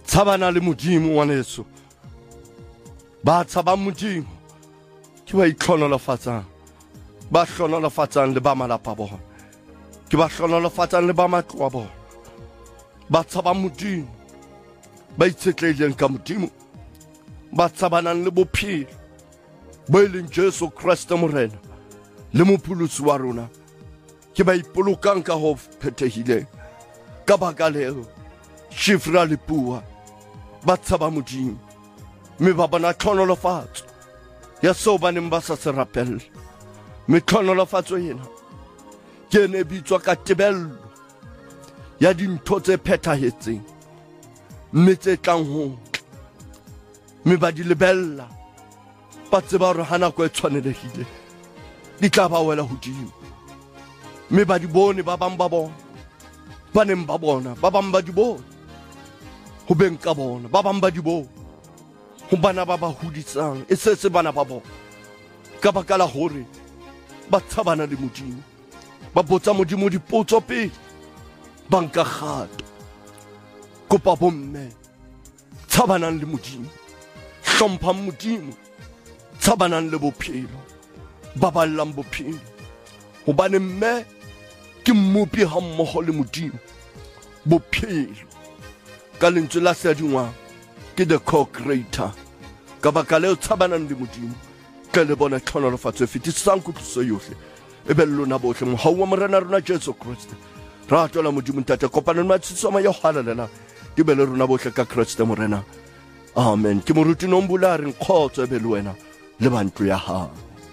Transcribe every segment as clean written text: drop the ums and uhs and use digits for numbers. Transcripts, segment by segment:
tshabana le modimo ngwaneso. Ba tshaba modimo ke ba itlhonolofatsang, ba hlonolofatsang le ba malapa bona, ke ba hlonolofatsang le ba matlo a bona. Ba tshaba modimo, ba itshetlehileng ka modimo, ba tshabanang le bophelo bo e leng Jesu Kriste Morena le mopholosi wa rona, ke ba ipolokang ka ho phethehileng. Ka baka leo Shifra le Pua ba tshaba modimo, mme ba bona tlhonolofatso ya seo ba neng ba sa se rapelle. Mme tlhonolofatso ena ke ene bitswa ka tebello ya dintho tse phethahetseng, mme tse tlang ho, mme ba di lebella, ba tseba hore ha nako e tshwanelehile di tla ba wela hodimo. Mme ba di bone ba bang ba bona, ba neng ba bona, ba bang ba di bone ho beng ka bona, ba bang ba di bone ho bana ba ba hodisang e se bana ba bona, ka baka la hore ba tshabana le modimo, ba botsa modimo dipotso pele ba nka kgato. Kopa bomme tshabanang le modimo, hlomphang modimo, tshabanang le bophelo, baballang bophelo, hobane mme ke mmupi ha mmoho le modimo. Bophelo ka lentswe la seadingwang ke the co-creator. Ka baka leo tshabanang le modimo tle le bona tlhonolofatso e fetisisang kutlwiso yohle e be lona bohle mohau wa morena rona Jesu Kriste. Ra tlola modimo ntate kopana le matshiso yo halelela di be le rona bohle ka Kriste morena. Amen. Ke moruti nombula re nkgotso e be le wena le bantlo ya hao.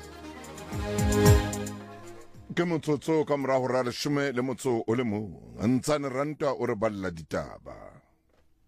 Ke motsotso ka morago ra 10 le motso o le mong. Ntsane ranta o re balla ditaba.